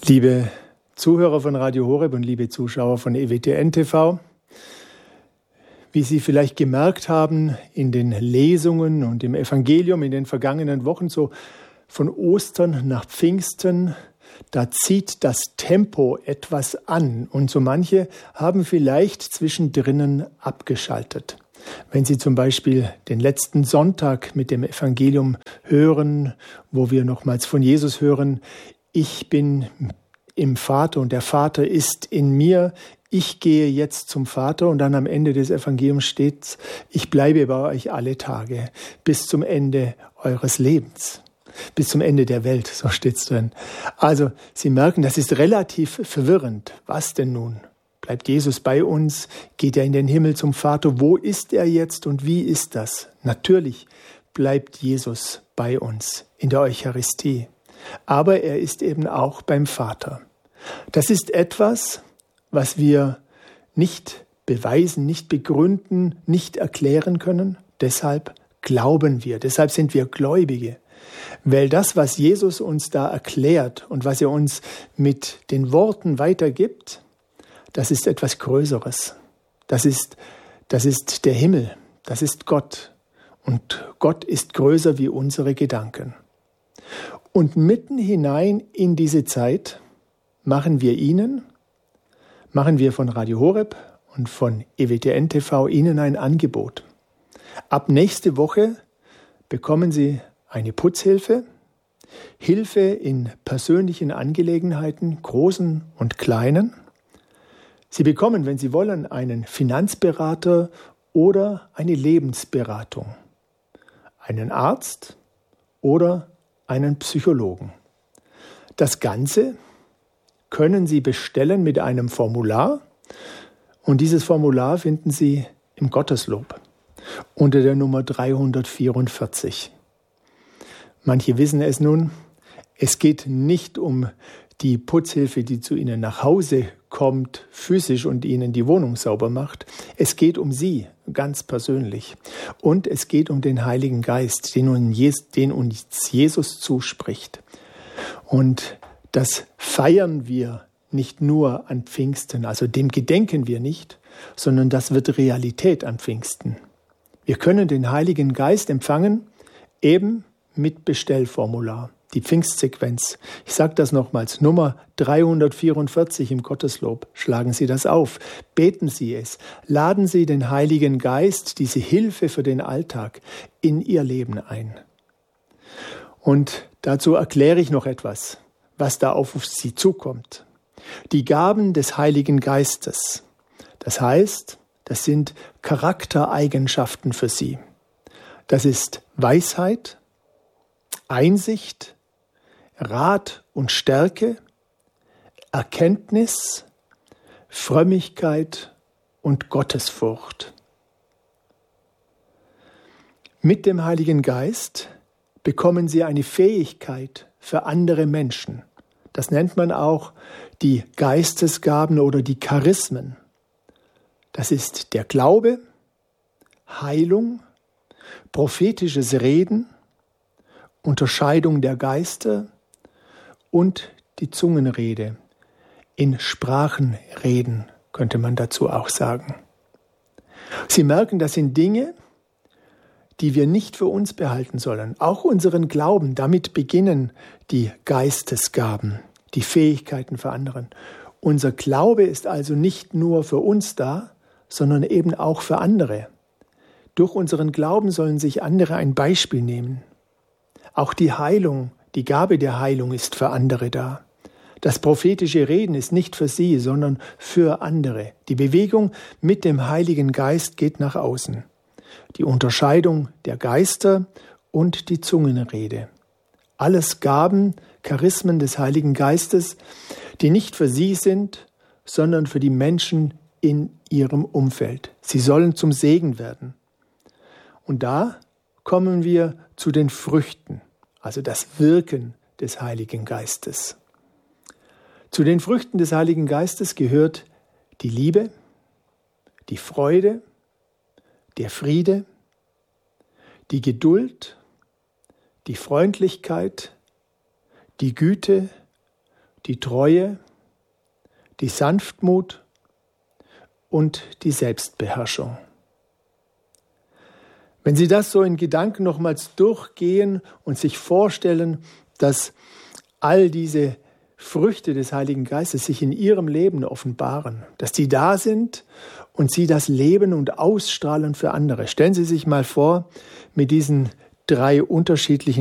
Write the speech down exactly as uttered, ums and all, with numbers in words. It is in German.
Liebe Zuhörer von Radio Horeb und liebe Zuschauer von E W T N T V, wie Sie vielleicht gemerkt haben in den Lesungen und im Evangelium in den vergangenen Wochen, so von Ostern nach Pfingsten, da zieht das Tempo etwas an und so manche haben vielleicht zwischendrin abgeschaltet. Wenn Sie zum Beispiel den letzten Sonntag mit dem Evangelium hören, wo wir nochmals von Jesus hören, ich bin im Vater und der Vater ist in mir, ich gehe jetzt zum Vater, und dann am Ende des Evangeliums steht, ich bleibe bei euch alle Tage bis zum Ende eures Lebens. Bis zum Ende der Welt, so steht's drin. Also, Sie merken, das ist relativ verwirrend. Was denn nun? Bleibt Jesus bei uns? Geht er in den Himmel zum Vater? Wo ist er jetzt und wie ist das? Natürlich bleibt Jesus bei uns in der Eucharistie. Aber er ist eben auch beim Vater. Das ist etwas, was wir nicht beweisen, nicht begründen, nicht erklären können. Deshalb glauben wir, deshalb sind wir Gläubige. Weil das, was Jesus uns da erklärt und was er uns mit den Worten weitergibt, das ist etwas Größeres. Das ist, das ist der Himmel, das ist Gott. Und Gott ist größer wie unsere Gedanken. Und mitten hinein in diese Zeit machen wir Ihnen, machen wir von Radio Horeb und von E W T N T V Ihnen ein Angebot. Ab nächste Woche bekommen Sie eine Putzhilfe, Hilfe in persönlichen Angelegenheiten, großen und kleinen. Sie bekommen, wenn Sie wollen, einen Finanzberater oder eine Lebensberatung, einen Arzt oder einen Psychologen. Das Ganze können Sie bestellen mit einem Formular, und dieses Formular finden Sie im Gotteslob unter der Nummer dreihundertvierundvierzig. Manche wissen es nun, es geht nicht um die Putzhilfe, die zu Ihnen nach Hause kommt, physisch und Ihnen die Wohnung sauber macht. Es geht um Sie, ganz persönlich. Und es geht um den Heiligen Geist, den uns Jesus zuspricht. Und das feiern wir nicht nur an Pfingsten, also dem gedenken wir nicht, sondern das wird Realität an Pfingsten. Wir können den Heiligen Geist empfangen, eben mit Bestellformular, die Pfingstsequenz. Ich sage das nochmals, Nummer dreihundertvierundvierzig im Gotteslob. Schlagen Sie das auf, beten Sie es, laden Sie den Heiligen Geist, diese Hilfe für den Alltag, in Ihr Leben ein. Und dazu erkläre ich noch etwas, was da auf Sie zukommt. Die Gaben des Heiligen Geistes, das heißt, das sind Charaktereigenschaften für Sie. Das ist Weisheit, Einsicht, Rat und Stärke, Erkenntnis, Frömmigkeit und Gottesfurcht. Mit dem Heiligen Geist bekommen Sie eine Fähigkeit für andere Menschen. Das nennt man auch die Geistesgaben oder die Charismen. Das ist der Glaube, Heilung, prophetisches Reden, Unterscheidung der Geister und die Zungenrede. In Sprachen reden, könnte man dazu auch sagen. Sie merken, das sind Dinge, die wir nicht für uns behalten sollen. Auch unseren Glauben, damit beginnen die Geistesgaben, die Fähigkeiten für anderen. Unser Glaube ist also nicht nur für uns da, sondern eben auch für andere. Durch unseren Glauben sollen sich andere ein Beispiel nehmen. Auch die Heilung, die Gabe der Heilung ist für andere da. Das prophetische Reden ist nicht für sie, sondern für andere. Die Bewegung mit dem Heiligen Geist geht nach außen. Die Unterscheidung der Geister und die Zungenrede. Alles Gaben, Charismen des Heiligen Geistes, die nicht für sie sind, sondern für die Menschen in ihrem Umfeld. Sie sollen zum Segen werden. Und da kommen wir zu den Früchten, also das Wirken des Heiligen Geistes. Zu den Früchten des Heiligen Geistes gehört die Liebe, die Freude, der Friede, die Geduld, die Freundlichkeit, die Güte, die Treue, die Sanftmut und die Selbstbeherrschung. Wenn Sie das so in Gedanken nochmals durchgehen und sich vorstellen, dass all diese Früchte des Heiligen Geistes sich in Ihrem Leben offenbaren, dass die da sind und Sie das leben und ausstrahlen für andere. Stellen Sie sich mal vor, mit diesen drei unterschiedlichen